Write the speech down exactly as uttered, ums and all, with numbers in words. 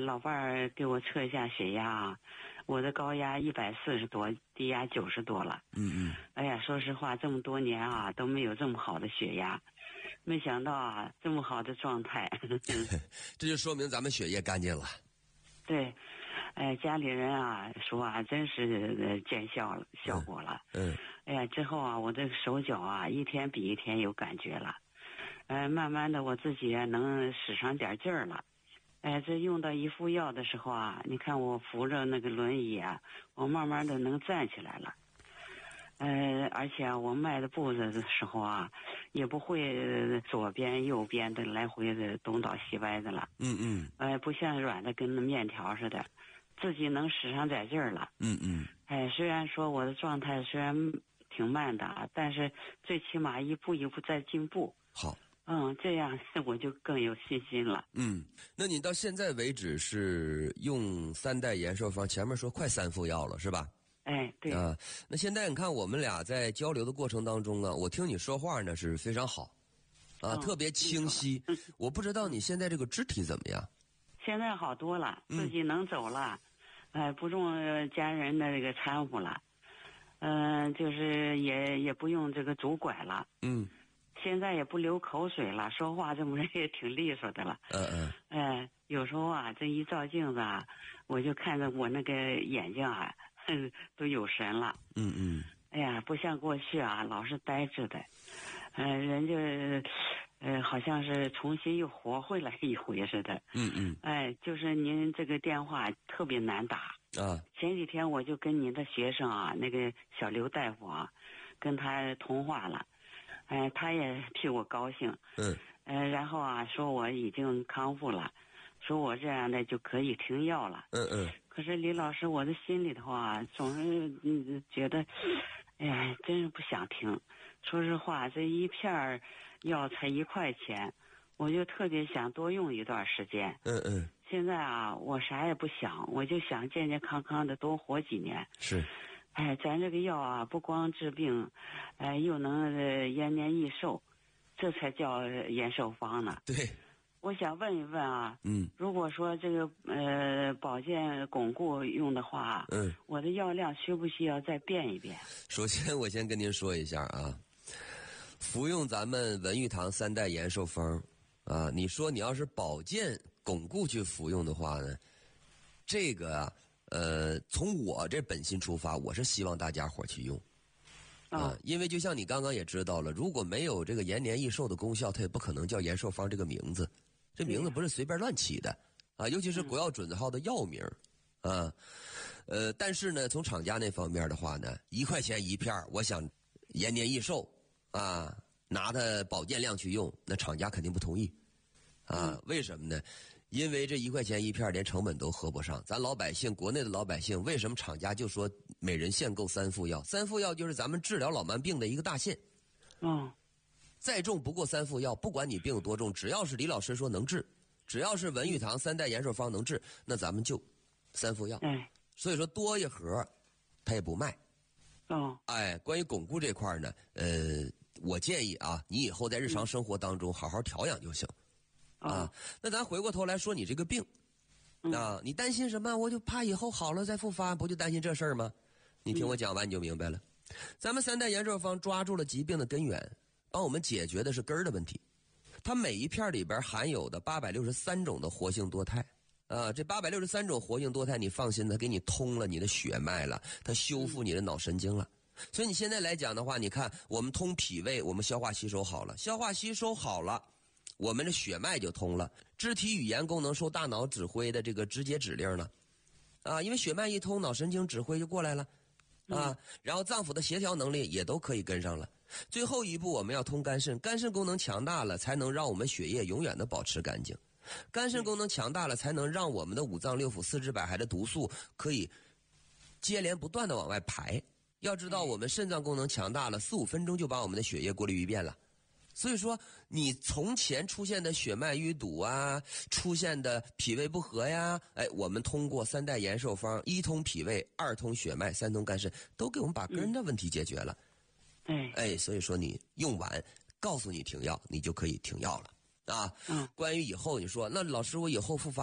老伴儿给我测一下血压啊，我的高压一百四十多，低压九十多了。 嗯嗯。 哎呀，说实话，这么多年啊都没有这么好的血压，没想到啊这么好的状态。 这就说明咱们血液干净了。 对，哎，家里人啊说啊，真是见效了，效果了。 嗯。嗯哎呀，之后啊，我这个手脚啊，一天比一天有感觉了。呃，慢慢的我自己啊能使上点劲儿了。哎，这用到一副药的时候啊，你看我扶着那个轮椅啊，我慢慢的能站起来了。呃，而且啊，我迈的步子的时候啊，也不会左边右边的来回的东倒西歪的了。 嗯嗯。 哎，不像软的跟那面条似的，自己能使上点劲儿了。 嗯嗯。 哎，虽然说我的状态虽然挺慢的，但是最起码一步一步在进步。 好。 嗯，这样我就更有信心了。 嗯，那你到现在为止是用三代延寿方，前面说快三副药了是吧？ 哎，对啊。那现在你看我们俩在交流的过程当中啊，我听你说话呢是非常好，啊， 嗯、 特别清晰。我不知道你现在这个肢体怎么样？ 现在好多了，自己能走了， 嗯、 呃，不用家人的这个搀扶了，嗯、呃，就是也也不用这个拄拐了。 嗯。 现在也不流口水了，说话这么也挺利索的了。 嗯嗯。 哎，有时候啊，这一照镜子啊，我就看着我那个眼睛啊，哼，都有神了。 嗯嗯。 哎呀，不像过去啊，老是呆滞的，呃，人就，呃，好像是重新又活回来一回似的。 嗯嗯。 哎，就是您这个电话特别难打。 啊。 前几天我就跟您的学生啊，那个小刘大夫啊，跟他通话了。哎，他也替我高兴。 嗯。 呃，然后啊，说我已经康复了，说我这样的就可以停药了。 嗯嗯。 可是李老师，我的心里头啊，总是嗯觉得，哎呀，真是不想停。说实话，这一片药才一块钱，我就特别想多用一段时间。 嗯嗯。 现在啊，我啥也不想，我就想健健康康的多活几年。 是。 哎，咱这个药啊，不光治病，哎，又能呃延年益寿，这才叫延寿方呢。 对。 我想问一问啊， 嗯， 如果说这个呃保健巩固用的话， 嗯， 我的药量需不需要再变一变？ 首先，我先跟您说一下啊，服用咱们文玉堂三代延寿方啊，你说你要是保健巩固去服用的话呢，这个啊。呃，从我这本心出发，我是希望大家伙去用，啊、呃，因为就像你刚刚也知道了，如果没有这个延年益寿的功效，它也不可能叫延寿方这个名字，这名字不是随便乱起的啊，尤其是国药准号的药名啊，呃，但是呢，从厂家那方面的话呢，一块钱一片，我想延年益寿啊，拿它保健量去用，那厂家肯定不同意啊，为什么呢？因为这一块钱一片连成本都合不上，咱老百姓国内的老百姓为什么厂家就说每人限购三副药？三副药就是咱们治疗老慢病的一个大限。 嗯， 再重不过三副药，不管你病有多重，只要是李老师说能治，只要是文玉堂三代延寿方能治，那咱们就三副药。 哎， 所以说多一盒，他也不卖。 哦， 哎，关于巩固这块呢，呃，我建议啊，你以后在日常生活当中好好调养就行。啊，那咱回过头来说你这个病，啊，你担心什么？我就怕以后好了再复发，不就担心这事儿吗？你听我讲完你就明白了。咱们三代延寿方抓住了疾病的根源，帮我们解决的是根儿的问题。它每一片里边含有的八百六十三种的活性多肽，啊，这八百六十三种活性多肽，你放心，它给你通了你的血脉了，它修复你的脑神经了。所以你现在来讲的话，你看我们通脾胃，我们消化吸收好了，消化吸收好了。我们的血脉就通了，肢体语言功能受大脑指挥的这个直接指令了，啊，因为血脉一通，脑神经指挥就过来了，啊，然后脏腑的协调能力也都可以跟上了。最后一步我们要通肝肾，肝肾功能强大了，才能让我们血液永远的保持干净。肝肾功能强大了，才能让我们的五脏六腑、四肢百骸的毒素可以接连不断的往外排。要知道，我们肾脏功能强大了，四五分钟就把我们的血液过滤一遍了。所以说，你从前出现的血脉淤堵啊，出现的脾胃不和呀，哎，我们通过三代延寿方，一通脾胃，二通血脉，三通肝肾，都给我们把根的问题解决了。 哎、 嗯、哎，所以说你用完，告诉你停药，你就可以停药了啊。 嗯， 关于以后你说，那老师我以后复发。